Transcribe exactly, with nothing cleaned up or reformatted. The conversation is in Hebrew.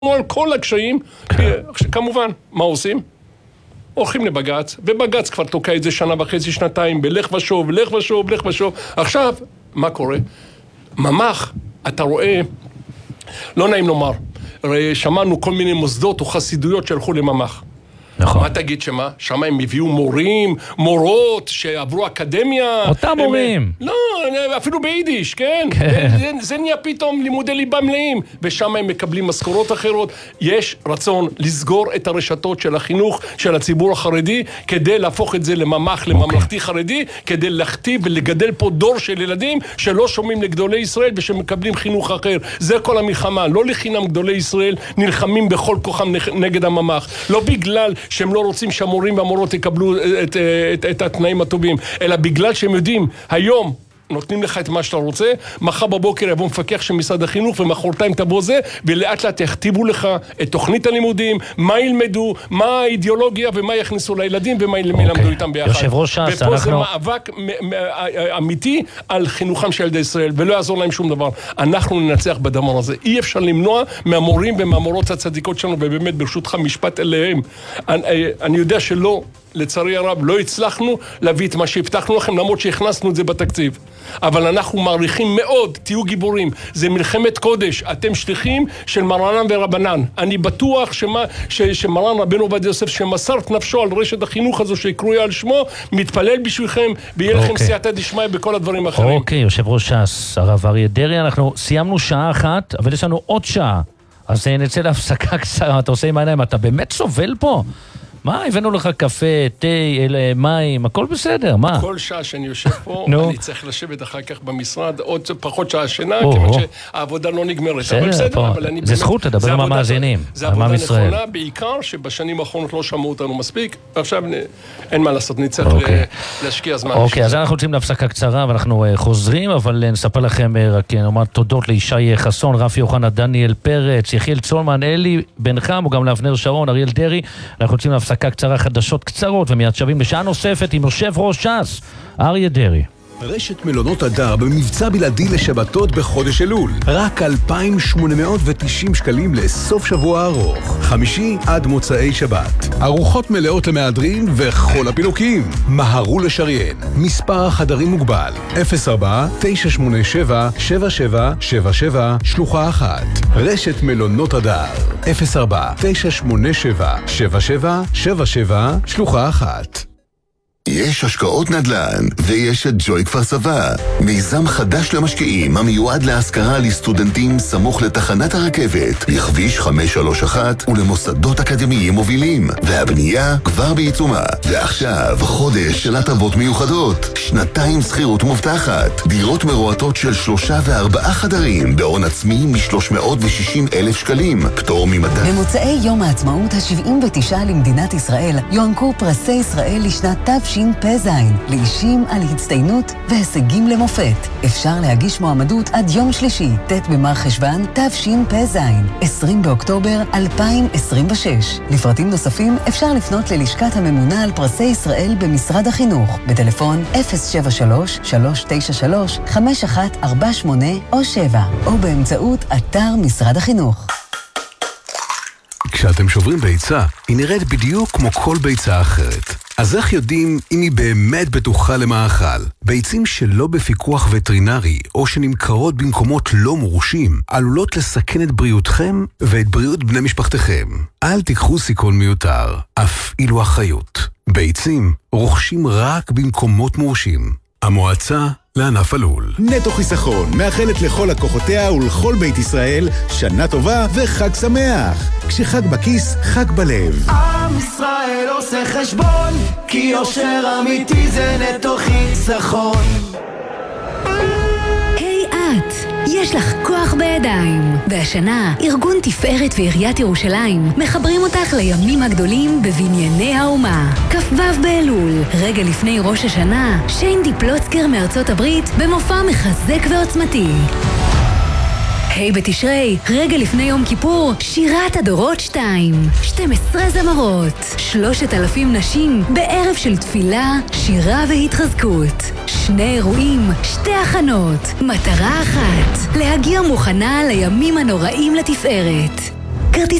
על כל הקשיים, כמובן, מה עושים? הולכים לבגץ, ובגץ כבר תוקע את זה שנה וחצי, שנתיים, בלך ושוב, לך ושוב, לך ושוב. עכשיו, מה קורה? ממח, אתה רואה, לא נעים לומר, שמענו כל מיני מוסדות או חסידויות שהלכו לממח. נכון. מה תגיד שמה? שמה הם הביאו מורים, מורות שעברו אקדמיה. אותם מורים. לא, אפילו ביידיש, כן? זה, זה נהיה פתאום לימודי ליבה מלאים, ושם הם מקבלים משכורות אחרות. יש רצון לסגור את הרשתות של החינוך של הציבור החרדי, כדי להפוך את זה לממח, לממלכתי חרדי, כדי להכתיב ולגדל פה דור של ילדים שלא שומעים לגדולי ישראל ושמקבלים חינוך אחר. זה כל המלחמה. לא לחינם גדולי ישראל נלחמים בכל כוחם נגד הממח. לא בגלל שהם לא רוצים שהמורים והמורות יקבלו את, את, את התנאים הטובים, אלא בגלל שהם יודעים, היום נותנים לך את מה שאתה רוצה, מחר בבוקר יבוא מפקח של משרד החינוך, ומחרתיים תבוא זה, ולאט לאט יכתיבו לך את תוכנית הלימודים, מה ילמדו, מה האידיאולוגיה, ומה יכניסו לילדים, ומה ילמדו איתם ביחד. יושב ראש ש"ס, ופה זה מאבק אמיתי על חינוכם של ילדי ישראל, ולא יעזור להם שום דבר. אנחנו ננצח בדבר הזה. אי אפשר למנוע מהמורים ומהמורות הצדיקות שלנו, ובאמת ברשותך משפט אליהם. אני, אני יודע שלא, לצערי הרב, לא הצלחנו להביא את מה שהבטחנו לכם, למרות שהכנסנו את זה בתקציב. אבל אנחנו מעריכים מאוד, תהיו גיבורים. זה מלחמת קודש, אתם שליחים של מרנן ורבנן. אני בטוח שמה, ש, שמרן רבנו עובדיה יוסף, שמסר את נפשו על רשת החינוך הזו שקרויה על שמו, מתפלל בשבילכם, ויהיה לכם סייעתא דשמיא בכל הדברים האחרים. אוקיי, יושב ראש ש"ס, הרב אריה דרעי, אנחנו סיימנו שעה אחת, אבל יש לנו עוד שעה. אז נצא להפסקה קצרה, אתה עושה עם העיניים, אתה באמת סובל פה? מה? הבאנו לך קפה, תה, מים, הכל בסדר, מה? כל שעה שאני יושב פה, אני צריך לשבת אחר כך במשרד, עוד פחות שעה שינה, כיוון שהעבודה לא נגמרת. אבל בסדר, אבל אני... זה זכות לדבר עם המאזינים, זה עבודה נכונה, בעיקר שבשנים האחרונות לא שמעו אותנו מספיק, עכשיו אין מה לעשות, נצטרך להשקיע זמן. אוקיי, אז אנחנו רוצים להפסקה קצרה, ואנחנו חוזרים, אבל נספר לכם רק נאמר תודות לישי חסון, רפי אוחנה, דניאל פרץ, יחיאל צולמן, אלי בן חם, וגם לאבנר שרון, אריאל דרעי. אנחנו רוצים להפסקה קצרה, חדשות קצרות, ומיד שווים לשעה נוספת עם יושב ראש ש"ס, אריה דרעי. רשת מלונות הדר במבצע בלעדי לשבתות בחודש אלול. רק אלפיים שמונה מאות ותשעים שקלים לסוף שבוע ארוך. חמישי עד מוצאי שבת. ארוחות מלאות למהדרין וכל הפינוקים. מהרו לשריין. מספר החדרים מוגבל. אפס ארבע תשע שמונה שבע שבע שבע שבע שבע שלוחה אחת. רשת מלונות הדר. אפס ארבע תשע שמונה שבע שבע שבע שבע שבע שלוחה אחת. יש השקעות נדל"ן, ויש את ג'וי כפר סבא, מיזם חדש למשקיעים המיועד להשכרה לסטודנטים סמוך לתחנת הרכבת, בכביש חמש שלוש אחת ולמוסדות אקדמיים מובילים, והבנייה כבר בעיצומה. ועכשיו חודש של הטבות מיוחדות, שנתיים שכירות מובטחת, דירות מרועטות של שלושה וארבעה חדרים בהון עצמי מ-שלוש מאות ושישים אלף שקלים, פטור ממדד. במוצאי יום העצמאות ה-שבעים ותשע למדינת ישראל יוענקו פרסי ישראל לשנת תשפ"ז לאישים על הצטיינות והישגים למופת. אפשר להגיש מועמדות עד יום שלישי, ט' במר חשוון תשפ"ז, עשרים באוקטובר אלפיים עשרים ושש. לפרטים נוספים אפשר לפנות ללשכת הממונה על פרסי ישראל במשרד החינוך בטלפון אפס שבע שלוש שלוש תשע שלוש חמש אחת ארבע שמונה או שבע, או באמצעות אתר משרד החינוך. כשאתם שוברים ביצה, היא נראית בדיוק כמו כל ביצה אחרת. אז איך יודעים אם היא באמת בטוחה למאכל? ביצים שלא בפיקוח וטרינרי או שנמכרות במקומות לא מורשים עלולות לסכן את בריאותכם ואת בריאות בני משפחתכם. אל תיקחו סיכון מיותר, אף אילו אחריות. ביצים רוכשים רק במקומות מורשים. המועצה לענף הלול. נטו חיסכון מאחלת לכל לקוחותיה ולכל בית ישראל שנה טובה וחג שמח. כשחג בכיס, חג בלב. עם ישראל עושה חשבון, כי יושר אמיתי זה נטו חיסכון. היי את, יש לך כוח בידיים. והשנה, ארגון תפארת ועיריית ירושלים מחברים אותך לימים הגדולים בבנייני האומה. כ"ו באלול, רגע לפני ראש השנה, שיינדי פלוצקר מארצות הברית במופע מחזק ועוצמתי. היי בתשרי, רגע לפני יום כיפור, שירת הדורות שתיים. שתים עשרה זמרות, שלושת אלפים נשים, בערב של תפילה, שירה והתחזקות. שני אירועים, שתי הכנות, מטרה אחת, להגיע מוכנה לימים הנוראים לתפארת. כרטיס